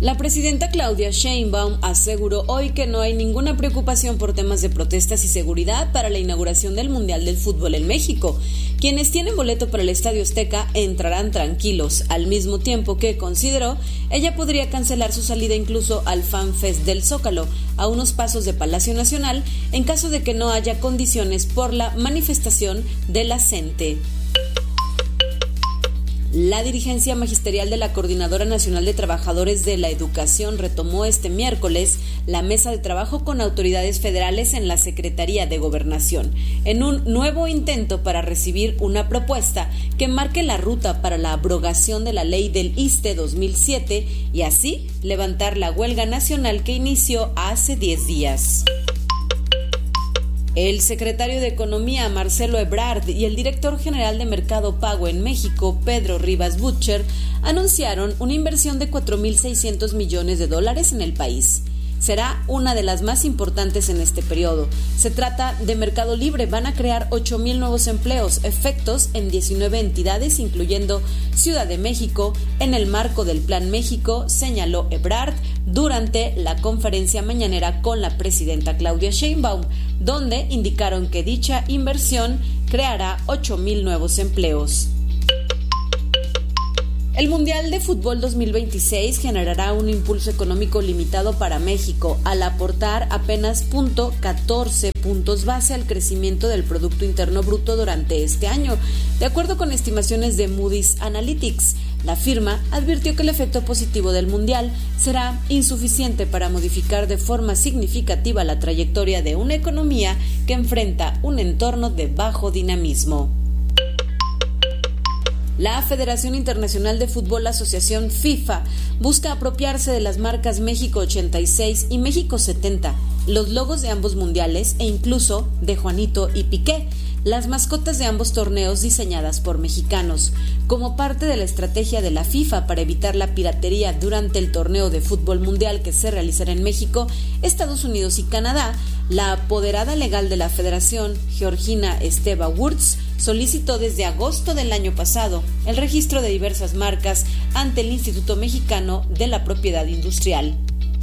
La presidenta Claudia Sheinbaum aseguró hoy que no hay ninguna preocupación por temas de protestas y seguridad para la inauguración del Mundial del Fútbol en México. Quienes tienen boleto para el Estadio Azteca entrarán tranquilos, al mismo tiempo que, consideró, ella podría cancelar su salida incluso al Fan Fest del Zócalo, a unos pasos de Palacio Nacional, en caso de que no haya condiciones por la manifestación de la CENTE. La dirigencia magisterial de la Coordinadora Nacional de Trabajadores de la Educación retomó este miércoles la mesa de trabajo con autoridades federales en la Secretaría de Gobernación, en un nuevo intento para recibir una propuesta que marque la ruta para la abrogación de la ley del ISSSTE 2007 y así levantar la huelga nacional que inició hace 10 días. El secretario de Economía, Marcelo Ebrard, y el director general de Mercado Pago en México, Pedro Rivas Butcher, anunciaron una inversión de $4,600 millones en el país. Será una de las más importantes en este periodo. Se trata de mercado libre, van a crear 8,000 nuevos empleos, efectos en 19 entidades, incluyendo Ciudad de México, en el marco del Plan México, señaló Ebrard durante la conferencia mañanera con la presidenta Claudia Sheinbaum, donde indicaron que dicha inversión creará 8,000 nuevos empleos. El Mundial de Fútbol 2026 generará un impulso económico limitado para México, al aportar apenas 0,14 puntos base al crecimiento del Producto Interno Bruto durante este año, de acuerdo con estimaciones de Moody's Analytics. La firma advirtió que el efecto positivo del Mundial será insuficiente para modificar de forma significativa la trayectoria de una economía que enfrenta un entorno de bajo dinamismo. La Federación Internacional de Fútbol, Asociación FIFA, busca apropiarse de las marcas México 86 y México 70, los logos de ambos mundiales e incluso de Juanito y Piqué, las mascotas de ambos torneos diseñadas por mexicanos. Como parte de la estrategia de la FIFA para evitar la piratería durante el torneo de fútbol mundial que se realizará en México, Estados Unidos y Canadá, la apoderada legal de la federación, Georgina Esteva Wurtz, solicitó desde agosto del año pasado el registro de diversas marcas ante el Instituto Mexicano de la Propiedad Industrial.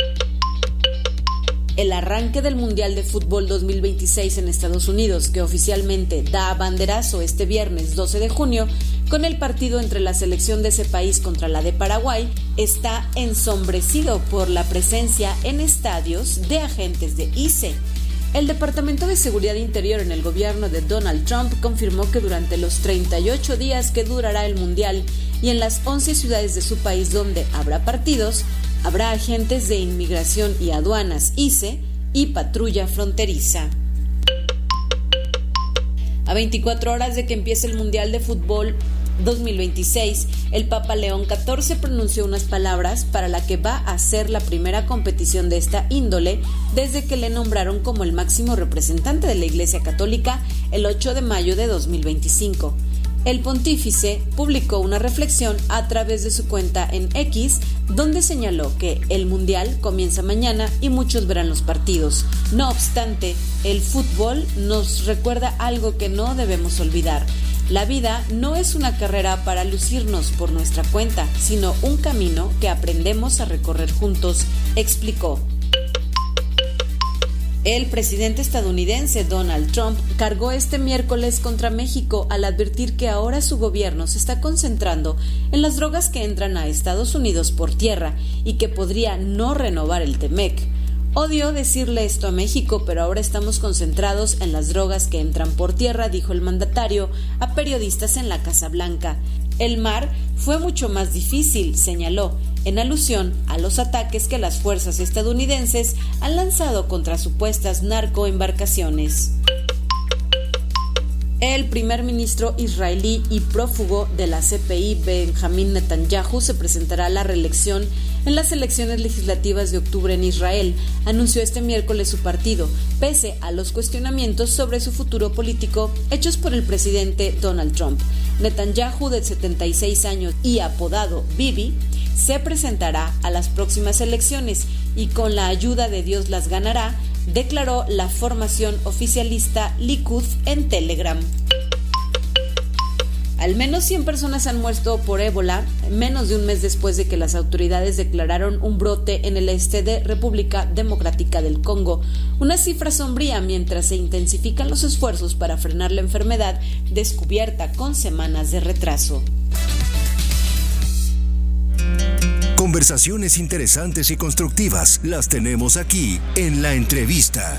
El arranque del Mundial de Fútbol 2026 en Estados Unidos, que oficialmente da banderazo este viernes 12 de junio, con el partido entre la selección de ese país contra la de Paraguay, está ensombrecido por la presencia en estadios de agentes de ICE. El Departamento de Seguridad Interior en el gobierno de Donald Trump confirmó que durante los 38 días que durará el Mundial y en las 11 ciudades de su país donde habrá partidos, habrá agentes de inmigración y aduanas ICE y patrulla fronteriza. A 24 horas de que empiece el Mundial de Fútbol 2026, el Papa León XIV pronunció unas palabras para la que va a ser la primera competición de esta índole desde que le nombraron como el máximo representante de la Iglesia Católica el 8 de mayo de 2025. El pontífice publicó una reflexión a través de su cuenta en X, donde señaló que el Mundial comienza mañana y muchos verán los partidos. No obstante, el fútbol nos recuerda algo que no debemos olvidar. La vida no es una carrera para lucirnos por nuestra cuenta, sino un camino que aprendemos a recorrer juntos, explicó. El presidente estadounidense Donald Trump cargó este miércoles contra México al advertir que ahora su gobierno se está concentrando en las drogas que entran a Estados Unidos por tierra y que podría no renovar el TEMEC. Odio decirle esto a México, pero ahora estamos concentrados en las drogas que entran por tierra, dijo el mandatario a periodistas en la Casa Blanca. El mar fue mucho más difícil, señaló, en alusión a los ataques que las fuerzas estadounidenses han lanzado contra supuestas narcoembarcaciones. El primer ministro israelí y prófugo de la CPI, Benjamín Netanyahu, se presentará a la reelección en las elecciones legislativas de octubre en Israel, anunció este miércoles su partido, pese a los cuestionamientos sobre su futuro político hechos por el presidente Donald Trump. Netanyahu, de 76 años y apodado Bibi, se presentará a las próximas elecciones y con la ayuda de Dios las ganará, declaró la formación oficialista Likud en Telegram. Al menos 100 personas han muerto por ébola menos de un mes después de que las autoridades declararon un brote en el este de República Democrática del Congo. Una cifra sombría mientras se intensifican los esfuerzos para frenar la enfermedad descubierta con semanas de retraso. Conversaciones interesantes y constructivas las tenemos aquí en La Entrevista.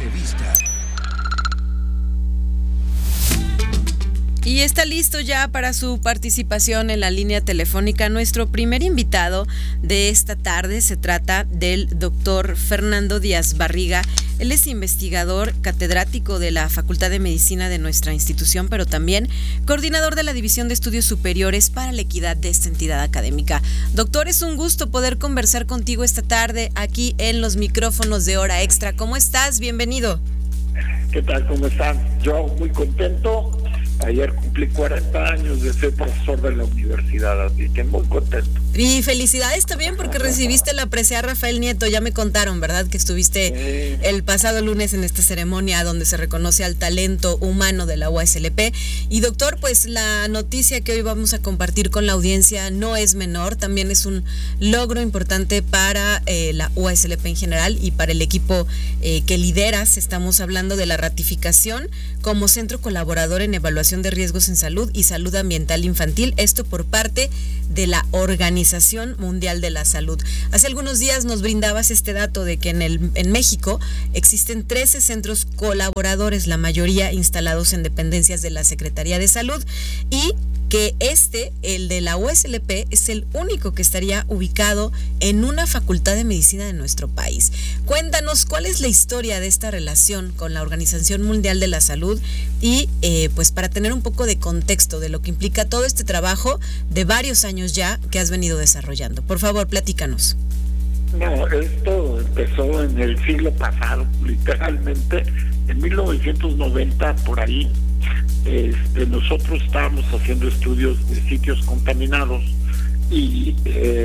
Y está listo ya para su participación en la línea telefónica nuestro primer invitado de esta tarde. Se trata del doctor Fernando Díaz Barriga. Él es investigador catedrático de la Facultad de Medicina de nuestra institución, pero también coordinador de la División de Estudios Superiores para la Equidad de esta entidad académica. Doctor, es un gusto poder conversar contigo esta tarde aquí en los micrófonos de Hora Extra. ¿Cómo estás? Bienvenido. ¿Qué tal? ¿Cómo están? Yo muy contento. Ayer cumplí 40 años de ser profesor de la universidad, así que muy contento. Y felicidades también porque recibiste la presea Rafael Nieto. Ya me contaron, ¿verdad? Que estuviste el pasado lunes en esta ceremonia donde se reconoce al talento humano de la UASLP. Y doctor, pues la noticia que hoy vamos a compartir con la audiencia no es menor. También es un logro importante para la UASLP en general y para el equipo que lideras. Estamos hablando de la ratificación como centro colaborador en evaluación de riesgos en salud y salud ambiental infantil, esto por parte de la Organización Mundial de la Salud. Hace algunos días nos brindabas este dato de que en México existen 13 centros colaboradores, la mayoría instalados en dependencias de la Secretaría de Salud, y que el de la UASLP, es el único que estaría ubicado en una facultad de medicina de nuestro país. Cuéntanos cuál es la historia de esta relación con la Organización Mundial de la Salud y pues para tener un poco de contexto de lo que implica todo este trabajo de varios años ya que has venido desarrollando. Por favor, platícanos. No, esto empezó en el siglo pasado, literalmente, en 1990, por ahí. Nosotros estábamos haciendo estudios de sitios contaminados y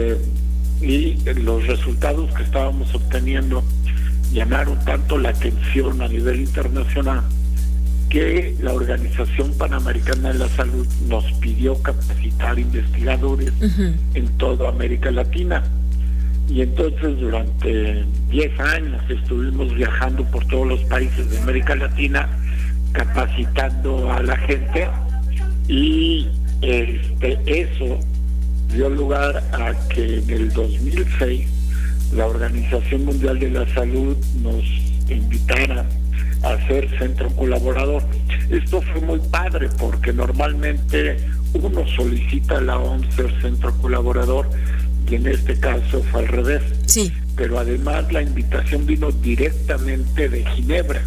los resultados que estábamos obteniendo llamaron tanto la atención a nivel internacional que la Organización Panamericana de la Salud nos pidió capacitar investigadores en toda América Latina. Y entonces durante 10 años estuvimos viajando por todos los países de América Latina capacitando a la gente, y eso dio lugar a que en el 2006 la Organización Mundial de la Salud nos invitara a ser centro colaborador. Esto fue muy padre porque normalmente uno solicita a la OMS ser centro colaborador y en este caso fue al revés. Sí. Pero además la invitación vino directamente de Ginebra.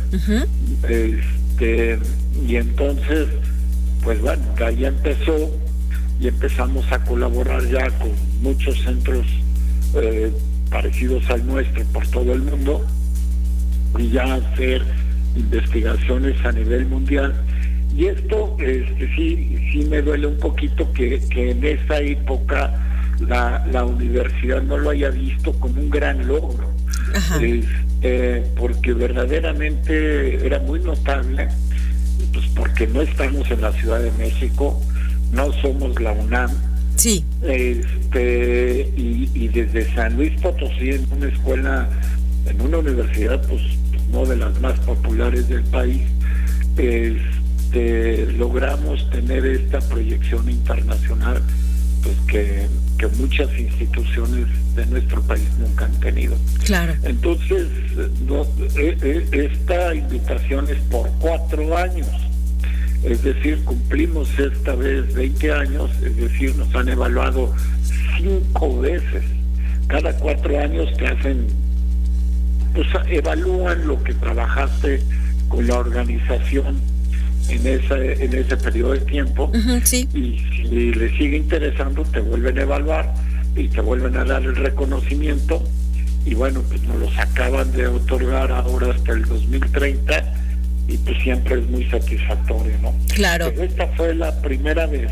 Y entonces, pues bueno, ahí empezó y empezamos a colaborar ya con muchos centros parecidos al nuestro por todo el mundo y ya hacer investigaciones a nivel mundial. Y esto sí me duele un poquito que en esa época la universidad no lo haya visto como un gran logro. Porque verdaderamente era muy notable, pues porque no estamos en la Ciudad de México, no somos la UNAM, sí, y desde San Luis Potosí, en una escuela, en una universidad, pues no de las más populares del país, logramos tener esta proyección internacional, pues que muchas instituciones de nuestro país nunca han tenido. Claro. Entonces, esta invitación es por 4 años, es decir, cumplimos esta vez 20 años, es decir, nos han evaluado 5 veces. Cada 4 años te hacen, pues evalúan lo que trabajaste con la organización en ese periodo de tiempo. Sí. Y si les sigue interesando te vuelven a evaluar y te vuelven a dar el reconocimiento, y bueno, pues nos los acaban de otorgar ahora hasta el 2030 y pues siempre es muy satisfactorio, ¿no? Claro. Pero esta fue la primera vez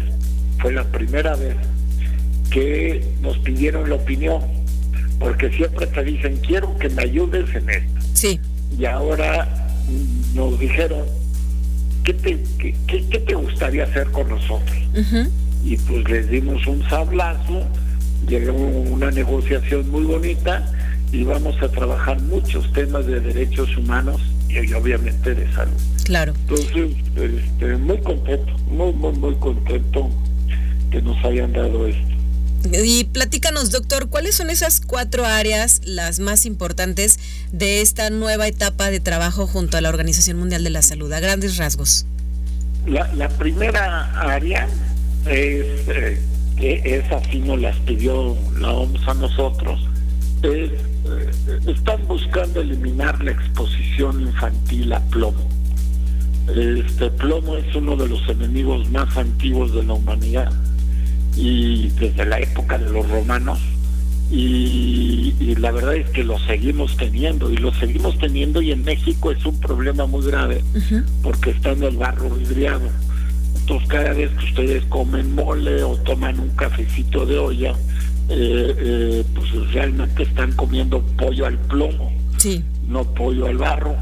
que nos pidieron la opinión, porque siempre te dicen quiero que me ayudes en esto. Sí. Y ahora nos dijeron ¿qué te gustaría hacer con nosotros? Y pues les dimos un sablazo, llegó una negociación muy bonita y vamos a trabajar muchos temas de derechos humanos y obviamente de salud. Claro. Entonces, muy contento, muy contento que nos hayan dado esto. Y platícanos, doctor, ¿cuáles son esas 4 áreas las más importantes de esta nueva etapa de trabajo junto a la Organización Mundial de la Salud, a grandes rasgos? La primera área es, que esa sí nos las pidió la OMS a nosotros, están buscando eliminar la exposición infantil a plomo. Plomo es uno de los enemigos más antiguos de la humanidad, y desde la época de los romanos, y la verdad es que lo seguimos teniendo y en México es un problema muy grave porque está en el barro vidriado. Entonces cada vez que ustedes comen mole o toman un cafecito de olla, pues realmente están comiendo pollo al plomo, sí, no pollo al barro.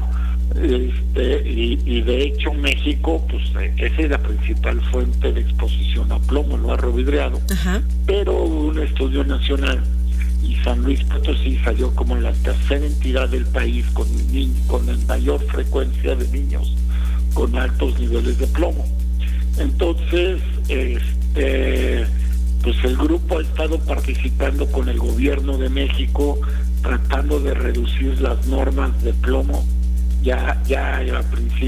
Y de hecho México, pues esa es la principal fuente de exposición a plomo, el barro vidriado. Pero hubo un estudio nacional y San Luis Potosí salió como la tercera entidad del país con la mayor frecuencia de niños con altos niveles de plomo. Entonces, pues el grupo ha estado participando con el gobierno de México tratando de reducir las normas de plomo. Ya a principios